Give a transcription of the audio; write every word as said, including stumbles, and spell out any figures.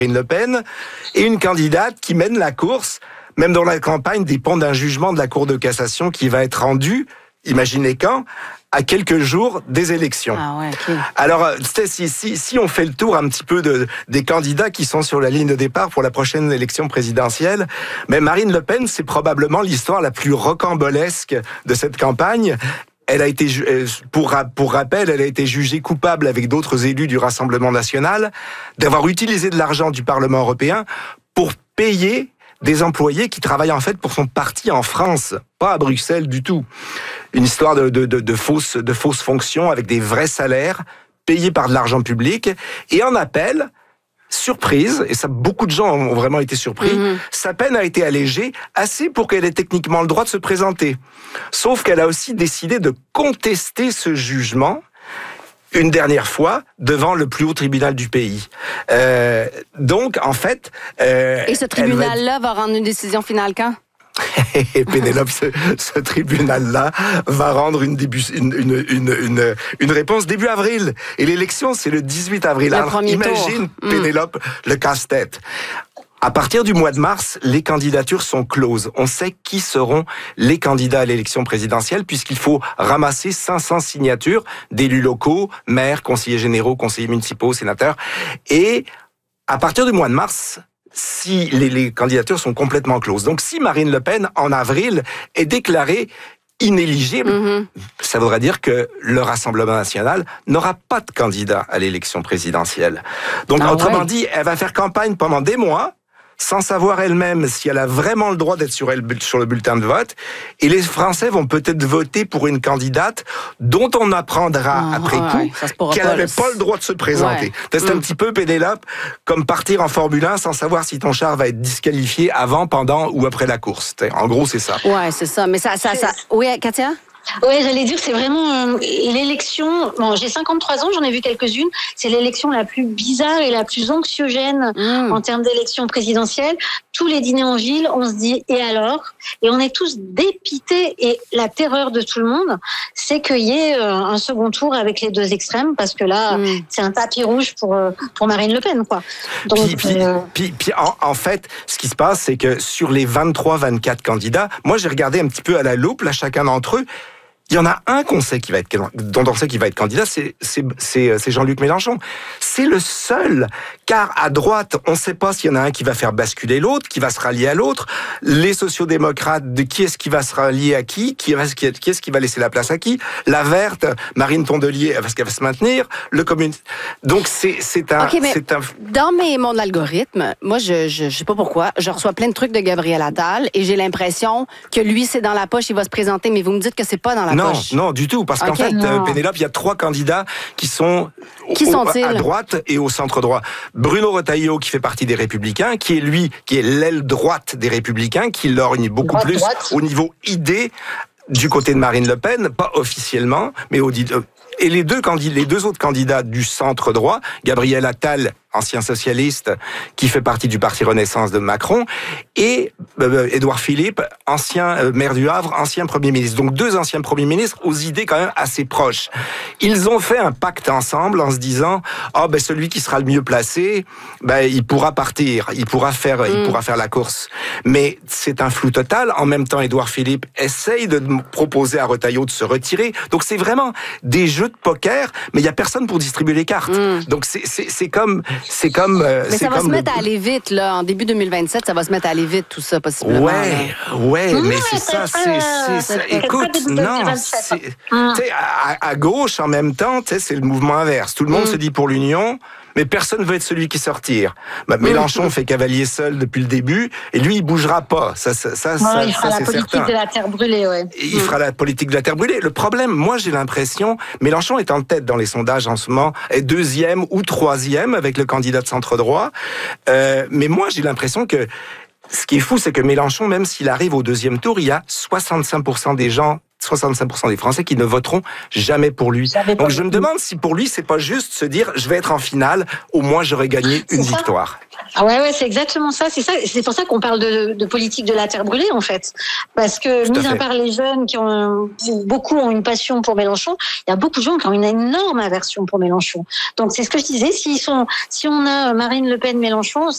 Marine Le Pen, et une candidate qui mène la course, même dont la campagne dépend d'un jugement de la Cour de cassation qui va être rendu, imaginez quand, à quelques jours des élections. Ah ouais, okay. Alors, si, si, si on fait le tour un petit peu de, des candidats qui sont sur la ligne de départ pour la prochaine élection présidentielle, mais Marine Le Pen, c'est probablement l'histoire la plus rocambolesque de cette campagne. Elle a été, pour, pour rappel, elle a été jugée coupable avec d'autres élus du Rassemblement national d'avoir utilisé de l'argent du Parlement européen pour payer des employés qui travaillent en fait pour son parti en France, pas à Bruxelles du tout. Une histoire de, de, de, de, fausses, de fausses fonctions avec des vrais salaires payés par de l'argent public. Et en appel, surprise, et ça, beaucoup de gens ont vraiment été surpris, mmh. sa peine a été allégée assez pour qu'elle ait techniquement le droit de se présenter. Sauf qu'elle a aussi décidé de contester ce jugement une dernière fois devant le plus haut tribunal du pays. Euh, donc, en fait... Euh, et ce tribunal-là va... va rendre une décision finale quand? Et Pénélope, ce, ce tribunal-là va rendre une, début, une, une, une, une, une réponse début avril. Et l'élection, c'est le dix-huit avril. Le Alors, premier imagine, tour. Pénélope, mmh. le casse-tête. À partir du mois de mars, les candidatures sont closes. On sait qui seront les candidats à l'élection présidentielle puisqu'il faut ramasser cinq cents signatures d'élus locaux, maires, conseillers généraux, conseillers municipaux, sénateurs. Et à partir du mois de mars, si les, les candidatures sont complètement closes. Donc si Marine Le Pen, en avril, est déclarée inéligible, mmh. ça voudrait dire que le Rassemblement national n'aura pas de candidat à l'élection présidentielle. Donc ah autrement ouais. dit, elle va faire campagne pendant des mois, sans savoir elle-même si elle a vraiment le droit d'être sur, elle, sur le bulletin de vote. Et les Français vont peut-être voter pour une candidate dont on apprendra ah, après ouais, coup qu'elle n'avait pas le droit de se présenter. Ouais. C'est mm. un petit peu, Pénélope, comme partir en Formule un sans savoir si ton char va être disqualifié avant, pendant ou après la course. En gros, c'est ça. Ouais, c'est ça. Mais ça, ça, ça... Oui, Katia? Oui, j'allais dire, c'est vraiment euh, l'élection. Bon, j'ai cinquante-trois ans, j'en ai vu quelques-unes. C'est l'élection la plus bizarre et la plus anxiogène mmh. en termes d'élection présidentielle. Tous les dîners en ville, on se dit et alors? Et on est tous dépités. Et la terreur de tout le monde, c'est qu'il y ait euh, un second tour avec les deux extrêmes, parce que là, mmh. c'est un tapis rouge pour euh, pour Marine Le Pen, quoi. Donc, puis, puis, euh... puis, puis en, en fait, ce qui se passe, c'est que sur les vingt-trois vingt-quatre candidats, moi j'ai regardé un petit peu à la loupe, là, chacun d'entre eux. Il y en a un qu'on sait qui va être, dont on sait qu'il va être candidat, c'est, c'est, c'est, c'est Jean-Luc Mélenchon. C'est le seul, car à droite, on ne sait pas s'il y en a un qui va faire basculer l'autre, qui va se rallier à l'autre. Les sociodémocrates, de qui est-ce qui va se rallier à qui, qui, va, qui est-ce qui va laisser la place à qui. La Verte, Marine Tondelier, parce qu'elle va se maintenir. Le communiste. Donc c'est, c'est un, okay, c'est un. Dans mes mondes d'algorithme, moi je, je, je sais pas pourquoi, je reçois plein de trucs de Gabriel Attal et j'ai l'impression que lui c'est dans la poche, il va se présenter, mais vous me dites que c'est pas dans la non, poche. Non, du tout, parce okay, qu'en fait, non. Pénélope, il y a trois candidats qui sont qui au, sont-ils? à droite et au centre droit. Bruno Retailleau, qui fait partie des Républicains, qui est lui, qui est l'aile droite des Républicains, qui lorgne beaucoup droite, plus droite. Au niveau idée du côté de Marine Le Pen, pas officiellement, mais au et les deux candidats, les deux autres candidats du centre droit, Gabriel Attal, ancien socialiste, qui fait partie du Parti Renaissance de Macron, et euh, Édouard Philippe, ancien euh, maire du Havre, ancien Premier ministre. Donc deux anciens Premiers ministres aux idées quand même assez proches. Ils ont fait un pacte ensemble en se disant « Ah, oh, ben celui qui sera le mieux placé, ben il pourra partir, il pourra faire, mmh. il pourra faire la course. » Mais c'est un flou total. En même temps, Édouard Philippe essaye de proposer à Retailleau de se retirer. Donc c'est vraiment des jeux de poker, mais il y a personne pour distribuer les cartes. Mmh. Donc c'est, c'est, c'est comme... C'est comme. Euh, mais c'est ça va comme se mettre le... à aller vite, là. En début deux mille vingt-sept, ça va se mettre à aller vite, tout ça, possiblement. Ouais, là. ouais, mais c'est ça, c'est. c'est, c'est écoute, non. C'est, hum. à, à gauche, en même temps, c'est le mouvement inverse. Tout le monde hum. se dit pour l'union. Mais personne ne veut être celui qui sortir. Bah, Mélenchon mmh. fait cavalier seul depuis le début, et lui, il bougera pas. Ça, ça, ça, ouais, ça, il fera ça la c'est politique certain. de la terre brûlée, ouais. Il mmh. fera la politique de la terre brûlée. Le problème, moi, j'ai l'impression, Mélenchon est en tête dans les sondages en ce moment, est deuxième ou troisième avec le candidat de centre droit. Euh, mais moi, j'ai l'impression que ce qui est fou, c'est que Mélenchon, même s'il arrive au deuxième tour, il y a soixante-cinq pour cent des gens soixante-cinq pour cent des Français qui ne voteront jamais pour lui. Jamais Donc je me demande si pour lui, c'est pas juste se dire je vais être en finale, au moins j'aurais gagné une ça. victoire. Ah ouais, ouais, c'est exactement ça. C'est ça. C'est pour ça qu'on parle de, de politique de la terre brûlée, en fait. Parce que, mis à, à part les jeunes qui ont, beaucoup ont une passion pour Mélenchon, il y a beaucoup de gens qui ont une énorme aversion pour Mélenchon. Donc c'est ce que je disais. S'ils sont, si on a Marine Le Pen, Mélenchon,